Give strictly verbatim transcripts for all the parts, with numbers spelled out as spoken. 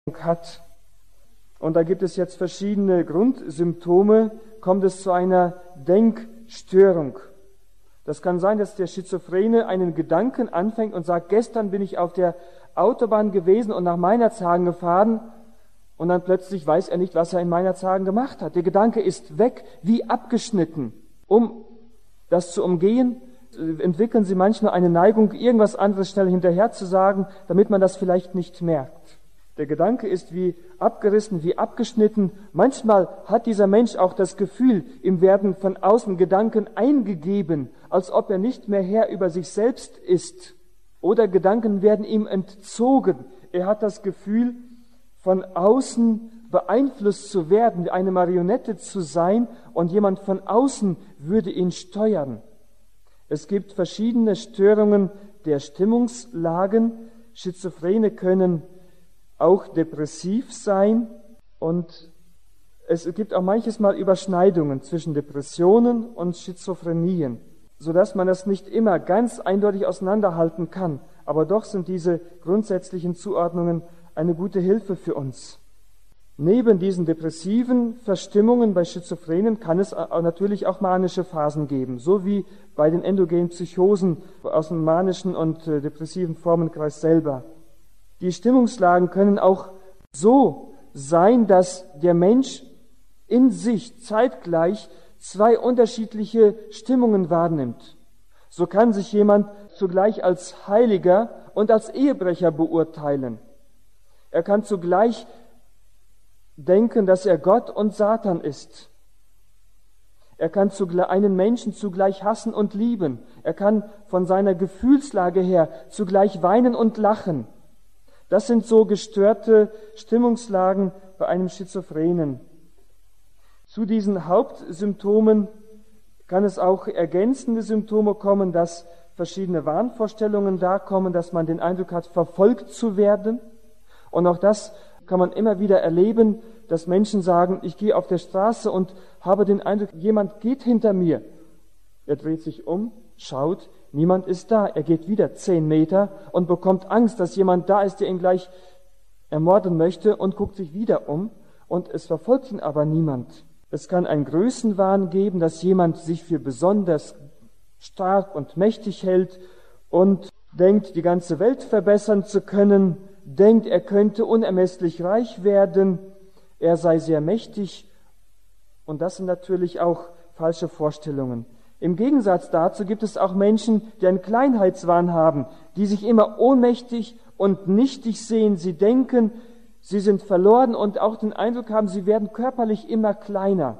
hat. Und da gibt es jetzt verschiedene Grundsymptome, kommt es zu einer Denkstörung. Das kann sein, dass der Schizophrene einen Gedanken anfängt und sagt, gestern bin ich auf der Autobahn gewesen und nach Meinerzhagen gefahren, und dann plötzlich weiß er nicht, was er in Meinerzhagen gemacht hat. Der Gedanke ist weg, wie abgeschnitten. Um das zu umgehen, entwickeln sie manchmal eine Neigung, irgendwas anderes schnell hinterher zu sagen, damit man das vielleicht nicht merkt. Der Gedanke ist wie abgerissen, wie abgeschnitten. Manchmal hat dieser Mensch auch das Gefühl, ihm werden von außen Gedanken eingegeben, als ob er nicht mehr Herr über sich selbst ist. Oder Gedanken werden ihm entzogen. Er hat das Gefühl, von außen beeinflusst zu werden, eine Marionette zu sein, und jemand von außen würde ihn steuern. Es gibt verschiedene Störungen der Stimmungslagen. Schizophrene können auch depressiv sein, und es gibt auch manches Mal Überschneidungen zwischen Depressionen und Schizophrenien, sodass man das nicht immer ganz eindeutig auseinanderhalten kann. Aber doch sind diese grundsätzlichen Zuordnungen eine gute Hilfe für uns. Neben diesen depressiven Verstimmungen bei Schizophrenen kann es natürlich auch manische Phasen geben, so wie bei den endogenen Psychosen aus dem manischen und depressiven Formenkreis selber. Die Stimmungslagen können auch so sein, dass der Mensch in sich zeitgleich zwei unterschiedliche Stimmungen wahrnimmt. So kann sich jemand zugleich als Heiliger und als Ehebrecher beurteilen. Er kann zugleich denken, dass er Gott und Satan ist. Er kann einen Menschen zugleich hassen und lieben. Er kann von seiner Gefühlslage her zugleich weinen und lachen. Das sind so gestörte Stimmungslagen bei einem Schizophrenen. Zu diesen Hauptsymptomen kann es auch ergänzende Symptome kommen, dass verschiedene Wahnvorstellungen da kommen, dass man den Eindruck hat, verfolgt zu werden. Und auch das kann man immer wieder erleben, dass Menschen sagen, ich gehe auf der Straße und habe den Eindruck, jemand geht hinter mir. Er dreht sich um, schaut, niemand ist da. Er geht wieder zehn Meter und bekommt Angst, dass jemand da ist, der ihn gleich ermorden möchte, und guckt sich wieder um, und es verfolgt ihn aber niemand. Es kann einen Größenwahn geben, dass jemand sich für besonders stark und mächtig hält und denkt, die ganze Welt verbessern zu können, denkt, er könnte unermesslich reich werden, er sei sehr mächtig, und das sind natürlich auch falsche Vorstellungen. Im Gegensatz dazu gibt es auch Menschen, die einen Kleinheitswahn haben, die sich immer ohnmächtig und nichtig sehen. Sie denken, sie sind verloren, und auch den Eindruck haben, sie werden körperlich immer kleiner.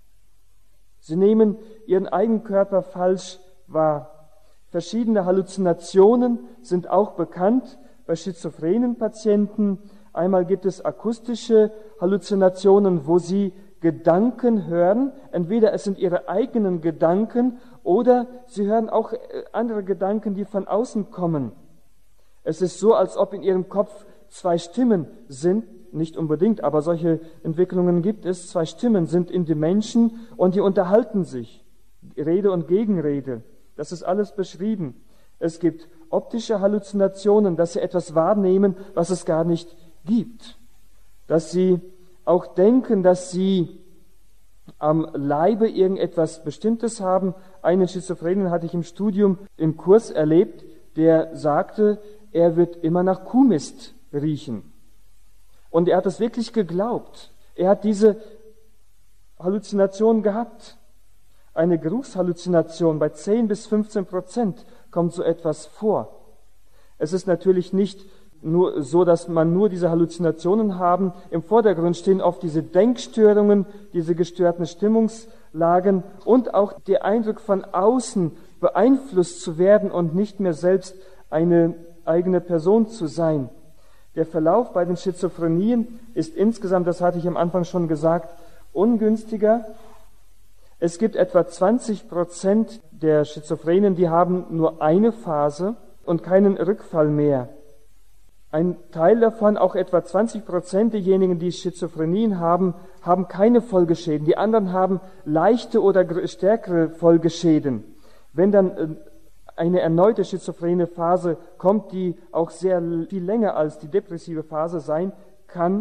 Sie nehmen ihren eigenen Körper falsch wahr. Verschiedene Halluzinationen sind auch bekannt bei schizophrenen Patienten. Einmal gibt es akustische Halluzinationen, wo sie Gedanken hören. Entweder es sind ihre eigenen Gedanken, oder sie hören auch andere Gedanken, die von außen kommen. Es ist so, als ob in ihrem Kopf zwei Stimmen sind, nicht unbedingt, aber solche Entwicklungen gibt es. Zwei Stimmen sind in dem Menschen, und die unterhalten sich. Rede und Gegenrede. Das ist alles beschrieben. Es gibt optische Halluzinationen, dass sie etwas wahrnehmen, was es gar nicht gibt. Dass sie auch denken, dass sie am Leibe irgendetwas Bestimmtes haben. Einen Schizophrenen hatte ich im Studium, im Kurs erlebt, der sagte, er wird immer nach Kuhmist riechen. Und er hat es wirklich geglaubt. Er hat diese Halluzination gehabt. Eine Geruchshalluzination bei zehn bis fünfzehn Prozent kommt so etwas vor. Es ist natürlich nicht nur so, dass man nur diese Halluzinationen haben. Im Vordergrund stehen oft diese Denkstörungen, diese gestörten Stimmungslagen und auch der Eindruck, von außen beeinflusst zu werden und nicht mehr selbst eine eigene Person zu sein. Der Verlauf bei den Schizophrenien ist insgesamt, das hatte ich am Anfang schon gesagt, ungünstiger. Es gibt etwa zwanzig Prozent der Schizophrenen, die haben nur eine Phase und keinen Rückfall mehr. Ein Teil davon, auch etwa zwanzig Prozent derjenigen, die Schizophrenien haben, haben keine Folgeschäden. Die anderen haben leichte oder stärkere Folgeschäden. Wenn dann eine erneute schizophrene Phase kommt, die auch sehr viel länger als die depressive Phase sein kann